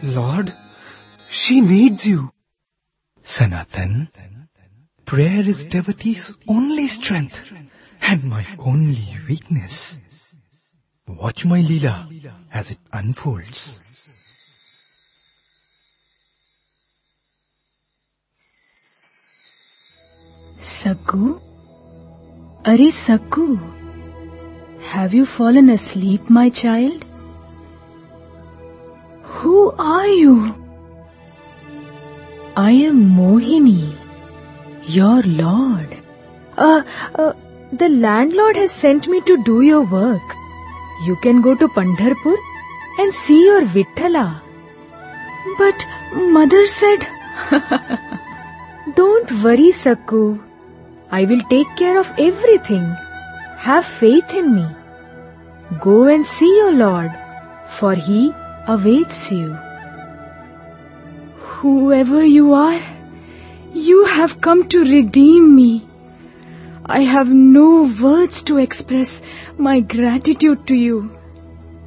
Lord, she needs you. Sanatan, prayer is devotee's only strength and my only weakness. Watch my Leela as it unfolds. Sakku? Arey Sakku, have you fallen asleep, my child? Who are you? I am Mohini, your lord. The landlord has sent me to do your work. You can go to Pandharpur and see your Vithala. But mother said... Don't worry, Sakku. I will take care of everything. Have faith in me. Go and see your Lord, for He awaits you. Whoever you are, you have come to redeem me. I have no words to express my gratitude to you.